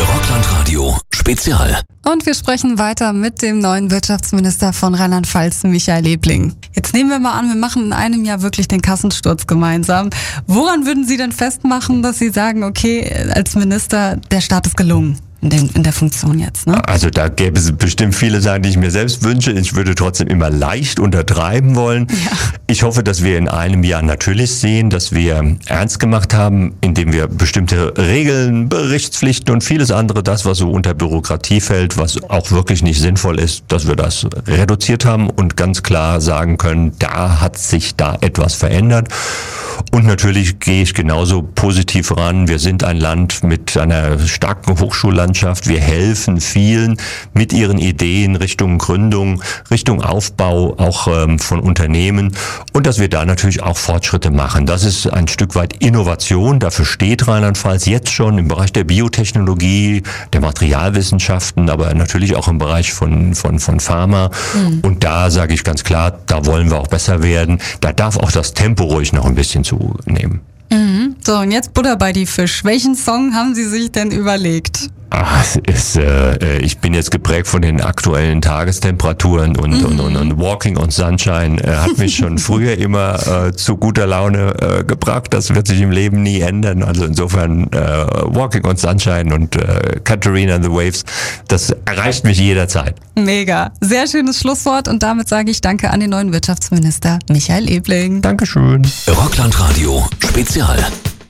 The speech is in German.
Rockland-Radio Spezial. Und wir sprechen weiter mit dem neuen Wirtschaftsminister von Rheinland-Pfalz, Michael Ebling. Jetzt nehmen wir mal an, wir machen in einem Jahr wirklich den Kassensturz gemeinsam. Woran würden Sie denn festmachen, dass Sie sagen, okay, als Minister, der Start ist gelungen? In der Funktion jetzt, ne? Also da gäbe es bestimmt viele Sachen, die ich mir selbst wünsche. Ich würde trotzdem immer leicht untertreiben wollen. Ja. Ich hoffe, dass wir in einem Jahr natürlich sehen, dass wir ernst gemacht haben, indem wir bestimmte Regeln, Berichtspflichten und vieles andere, das, was so unter Bürokratie fällt, was auch wirklich nicht sinnvoll ist, dass wir das reduziert haben und ganz klar sagen können, da hat sich da etwas verändert. Und natürlich gehe ich genauso positiv ran. Wir sind ein Land mit einer starken Hochschullandschaft. Wir helfen vielen mit ihren Ideen Richtung Gründung, Richtung Aufbau auch von Unternehmen. Und dass wir da natürlich auch Fortschritte machen. Das ist ein Stück weit Innovation. Dafür steht Rheinland-Pfalz jetzt schon im Bereich der Biotechnologie, der Materialwissenschaften, aber natürlich auch im Bereich von Pharma. Und da sage ich ganz klar, da wollen wir auch besser werden. Da darf auch das Tempo ruhig noch ein bisschen zunehmen. So, und jetzt Butter bei die Fisch. Welchen Song haben Sie sich denn überlegt? Ich bin jetzt geprägt von den aktuellen Tagestemperaturen und Walking on Sunshine hat mich schon früher immer zu guter Laune gebracht. Das wird sich im Leben nie ändern. Also insofern Walking on Sunshine und Katharina and the Waves, das erreicht mich jederzeit. Mega. Sehr schönes Schlusswort und damit sage ich Danke an den neuen Wirtschaftsminister Michael Ebling. Dankeschön. Rockland-Radio Spezial.